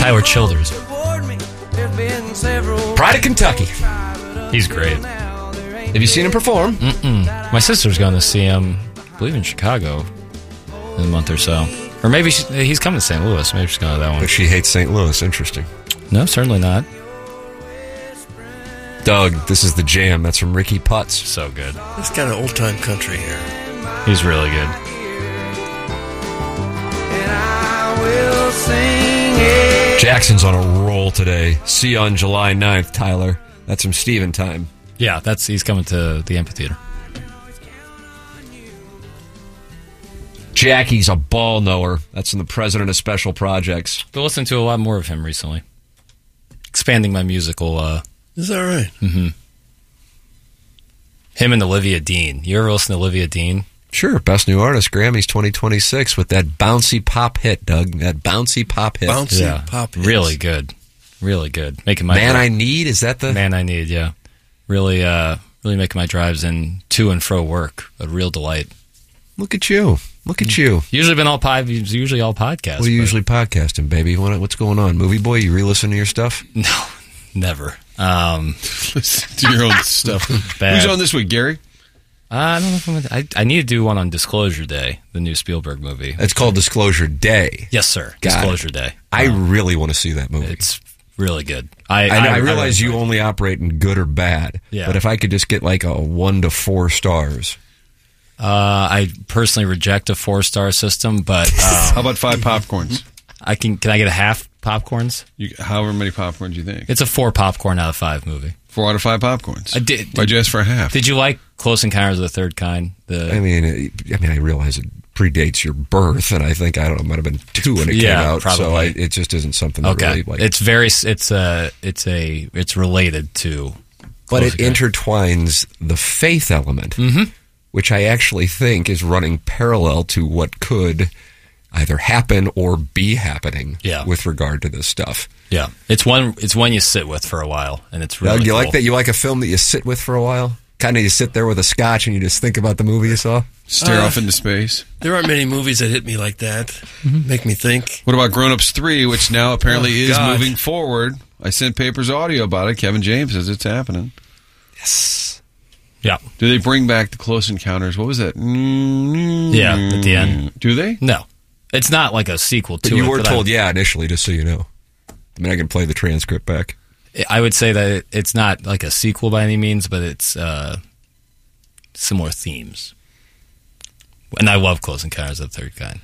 Tyler Childers. Pride of Kentucky. He's great. Have you seen him perform? My sister's going to see him, I believe, in Chicago in a month or so. Or maybe he's coming to St. Louis. Maybe she's going to that one. But she hates St. Louis. Interesting. No, certainly not. Doug, this is The Jam. That's from Ricky Putz. So good. It's kind of old-time country here. He's really good. Jackson's on a roll today. See you on July 9th, Tyler. That's from Steven time. Yeah, he's coming to the amphitheater. Jackie's a ball knower. That's from the president of Special Projects. Been listening to a lot more of him recently. Expanding my musical... Is that right? Mm-hmm. Him and Olivia Dean. You ever listen to Olivia Dean? Sure. Best New Artist, Grammys 2026 with that bouncy pop hit, Doug. That bouncy pop hit. Bouncy pop hits. Really good. Really good. Making my Man I Need, is that the... Man I Need, yeah. Really making my drives in to and fro work a real delight. Look at you. Look at you. Usually all podcasts. What are you usually podcasting, baby? What's going on? Movie Boy, you re-listen to your stuff? No, never. Listen to your own stuff. Bad. Who's on this week, Gary? I don't know if I need to do one on Disclosure Day, the new Spielberg movie. It's called Disclosure Day. Yes, sir. Got Disclosure it. Day. I really want to see that movie. It's really good. I realize you only operate in good or bad, but if I could just get like a 1 to 4 stars. I personally reject a 4-star system, but how about 5 popcorns? Can I get a half popcorns? However many popcorns you think. It's a 4 popcorn out of 5 movie. 4 out of 5 popcorns. I did. Why'd you ask for a half? Did you like Close Encounters of the Third Kind? I realize it predates your birth, and I think it might have been 2 when it came out. Probably. So it just isn't something that really like. It's related to, but it intertwines the faith element, which I actually think is running parallel to what could either happen or be happening with regard to this stuff. Yeah, it's one you sit with for a while, and it's really you cool. like that? You like a film that you sit with for a while? Kind of you sit there with a scotch and you just think about the movie you saw? Stare off into space. There aren't many movies that hit me like that. Make me think. What about Grown Ups 3, which now apparently is moving forward? I sent Papers audio about it. Kevin James says it's happening. Yes. Yeah. Do they bring back the Close Encounters? What was that? Yeah, at the end. Do they? No. It's not like a sequel to it. You were told, initially, just so you know. I mean, I can play the transcript back. I would say that it's not like a sequel by any means, but it's similar themes. And I love Close Encounters of the Third Kind.